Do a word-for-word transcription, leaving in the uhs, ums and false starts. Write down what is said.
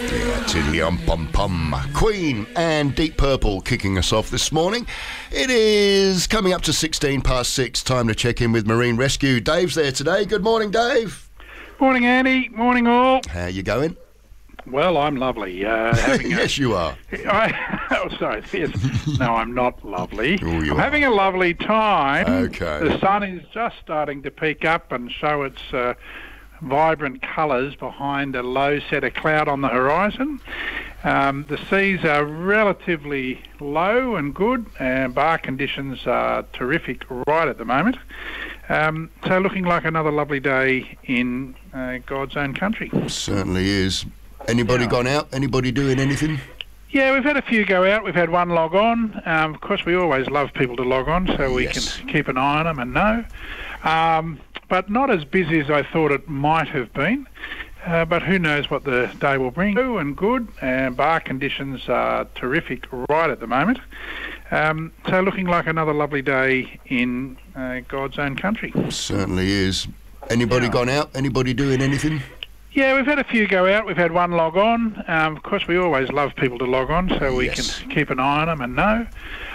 Yeah, tiddly um pum pum. Queen and Deep Purple kicking us off this morning. It is coming up to sixteen past six. Time to check in with Marine Rescue. Dave's there today. Good morning, Dave. Morning, Andy. Morning, all. How you going? Well, I'm lovely. Uh, having yes, a, you are. I, oh, sorry. Yes. No, I'm not lovely. Oh, you I'm are. having a lovely time. Okay. The sun is just starting to peak up and show its uh, vibrant colours behind a low set of cloud on the horizon. Um, the seas are relatively low and good, and bar conditions are terrific right at the moment. Um, so looking like another lovely day in uh, God's own country. Certainly is. Anybody Yeah. gone out? Anybody doing anything? Yeah, we've had a few go out. We've had one log on. Um, of course, we always love people to log on so we Yes. can keep an eye on them and know. Um, but not as busy as I thought it might have been. Uh, but who knows what the day will bring. Low and good, and bar conditions are terrific right at the moment. Um, so looking like another lovely day in uh, God's own country. Certainly is. Anybody Yeah. gone out? Anybody doing anything? Yeah, we've had a few go out. We've had one log on. Um, of course, we always love people to log on so we Yes. can keep an eye on them and know.